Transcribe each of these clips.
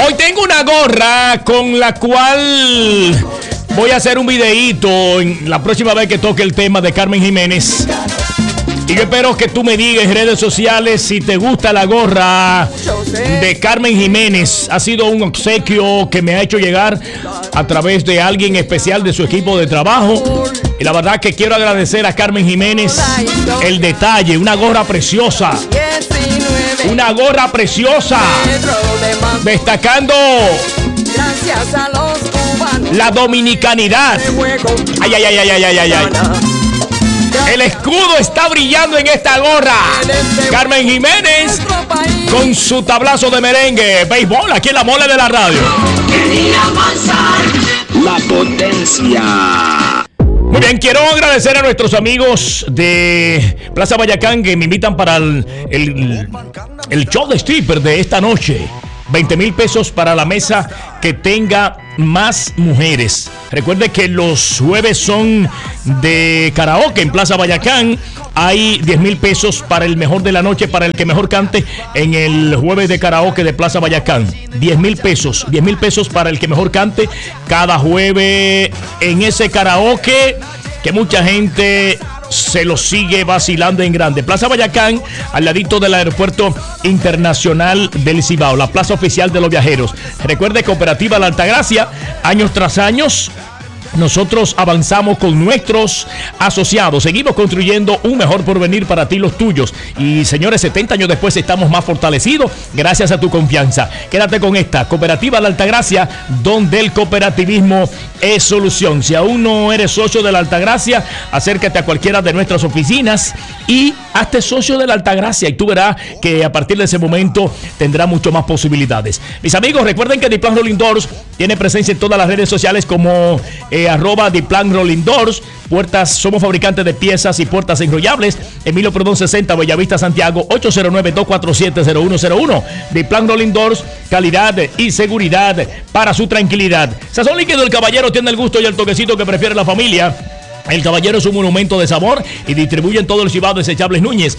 Hoy tengo una gorra con la cual voy a hacer un videíto en la próxima vez que toque el tema de Carmen Jiménez. Y yo espero que tú me digas en redes sociales si te gusta la gorra de Carmen Jiménez. Ha sido un obsequio que me ha hecho llegar a través de alguien especial de su equipo de trabajo. Y la verdad que quiero agradecer a Carmen Jiménez el detalle. Una gorra preciosa. Una gorra preciosa. Destacando la dominicanidad. Ay, ay, ay, ay, ay, ay, ay, ay. El escudo está brillando en esta gorra. Carmen Jiménez con su tablazo de merengue. Béisbol aquí en la mole de la radio. La potencia. Muy bien, quiero agradecer a nuestros amigos de Plaza Bayacán que me invitan para el show de stripper de esta noche. 20,000 pesos para la mesa que tenga más mujeres. Recuerde que los jueves son de karaoke en Plaza Bayacán. Hay 10,000 pesos para el mejor de la noche, para el que mejor cante en el jueves de karaoke de Plaza Bayacán. 10,000 pesos. 10,000 pesos para el que mejor cante cada jueves en ese karaoke que mucha gente se lo sigue vacilando en grande. Plaza Bayacán, al ladito del Aeropuerto Internacional del Cibao, la plaza oficial de los viajeros. Recuerde, Cooperativa La Altagracia, años tras años, nosotros avanzamos con nuestros asociados. Seguimos construyendo un mejor porvenir para ti y los tuyos. Y señores, 70 años después estamos más fortalecidos gracias a tu confianza. Quédate con esta Cooperativa La Altagracia, donde el cooperativismo es solución. Si aún no eres socio de La Altagracia, acércate a cualquiera de nuestras oficinas y hazte socio de La Altagracia. Y tú verás que a partir de ese momento tendrá mucho más posibilidades. Mis amigos, recuerden que Diplan Rolling Doors tiene presencia en todas las redes sociales como @Diplan Rolling Doors. Puertas, somos fabricantes de piezas y puertas enrollables. Emilio Perdón 60, Bellavista, Santiago, 809-247-0101. Diplan Rolling Doors, calidad y seguridad para su tranquilidad. Sazón Líquido El Caballero tiene el gusto y el toquecito que prefiere la familia. El Caballero es un monumento de sabor y distribuye en todo el Cibao Desechables Núñez.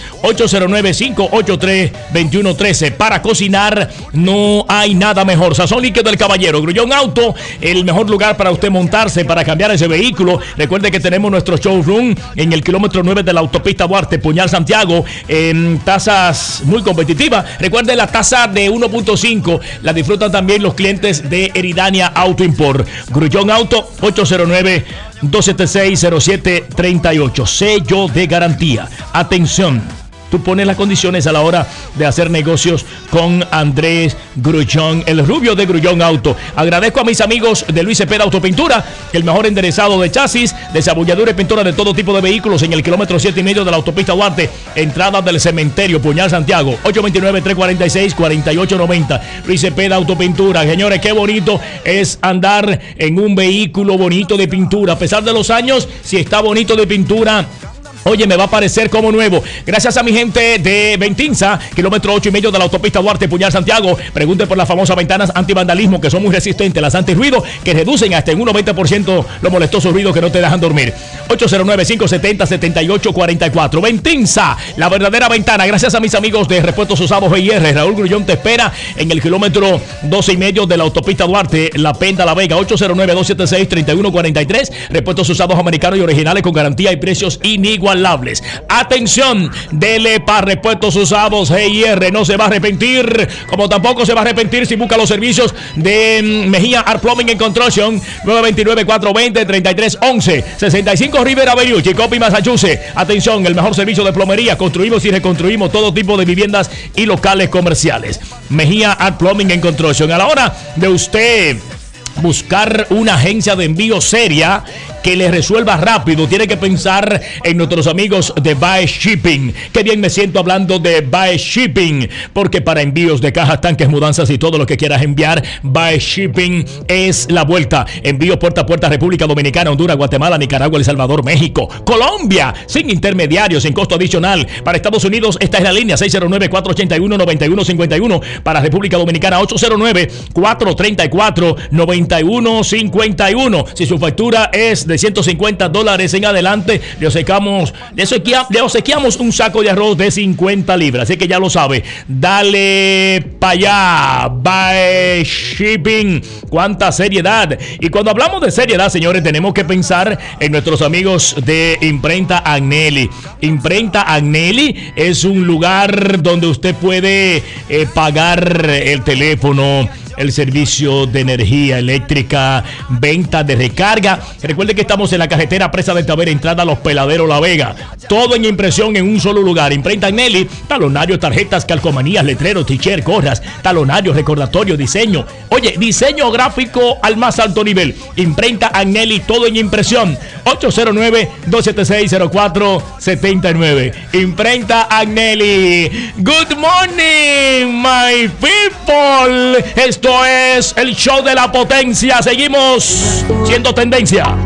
809-583-2113. Para cocinar no hay nada mejor. Sazón Líquido del Caballero. Grullón Auto, el mejor lugar para usted montarse, para cambiar ese vehículo. Recuerde que tenemos nuestro showroom en el kilómetro 9 de la autopista Duarte, Puñal, Santiago, en tasas muy competitivas. Recuerde, la tasa de 1.5 la disfrutan también los clientes de Eridania Auto Import. Grullón Auto, 809-276-0738. Sello de garantía. Atención, tú pones las condiciones a la hora de hacer negocios con Andrés Grullón, el rubio de Grullón Auto. Agradezco a mis amigos de Luis Cepeda Autopintura, el mejor enderezado de chasis, desabulladura y pintura de todo tipo de vehículos en el kilómetro 7,5 de la autopista Duarte, entrada del cementerio Puñal, Santiago. 829-346-4890. Luis Cepeda Autopintura. Señores, qué bonito es andar en un vehículo bonito de pintura. A pesar de los años, si está bonito de pintura, oye, me va a parecer como nuevo. Gracias a mi gente de Ventinza, kilómetro 8,5 de la autopista Duarte, Puñal, Santiago. Pregunte por las famosas ventanas antivandalismo que son muy resistentes, las antirruido, que reducen hasta en un 90% los molestosos ruidos que no te dejan dormir. 809-570-7844. Ventinza, la verdadera ventana. Gracias a mis amigos de Repuestos Usados BIR. Raúl Grullón te espera en el kilómetro 12,5 de la autopista Duarte, La Penda, La Vega. 809-276-3143. Repuestos usados americanos y originales con garantía y precios inigualables. Atención, dele para Repuestos Usados GIR, no se va a arrepentir, como tampoco se va a arrepentir si busca los servicios de Mejía Art Plumbing and Construction. 929-420-3311, 65 River Avenue, Chicopee, Massachusetts. Atención, el mejor servicio de plomería. Construimos y reconstruimos todo tipo de viviendas y locales comerciales. Mejía Art Plumbing and Construction. A la hora de usted buscar una agencia de envío seria que le resuelva rápido, tiene que pensar en nuestros amigos de Bae Shipping. Qué bien me siento hablando de Bae Shipping, porque para envíos de cajas, tanques, mudanzas y todo lo que quieras enviar, Bae Shipping es la vuelta. Envío puerta a puerta, República Dominicana, Honduras, Guatemala, Nicaragua, El Salvador, México, Colombia, sin intermediarios, sin costo adicional. Para Estados Unidos, esta es la línea 609-481-9151. Para República Dominicana, 809-434-9151. Si su factura es de de $150 en adelante, le obsequiamos un saco de arroz de 50 libras. Así que ya lo sabe. Dale para allá. By Shipping. Cuánta seriedad. Y cuando hablamos de seriedad, señores, tenemos que pensar en nuestros amigos de Imprenta Agnelli. Imprenta Agnelli es un lugar donde usted puede pagar el teléfono, el servicio de energía eléctrica, venta de recarga. Recuerde que estamos en la carretera Presa de Tavera, entrada a Los Peladeros La Vega. Todo en impresión en un solo lugar. Imprenta Agnelli, talonarios, tarjetas, calcomanías, letreros, t-shirt, gorras, talonarios, recordatorios, diseño. Oye, diseño gráfico al más alto nivel. Imprenta Agnelli, todo en impresión. 809-276-0479. Imprenta Agnelli. Good morning, my people. Esto es el show de la potencia. Seguimos siendo tendencia.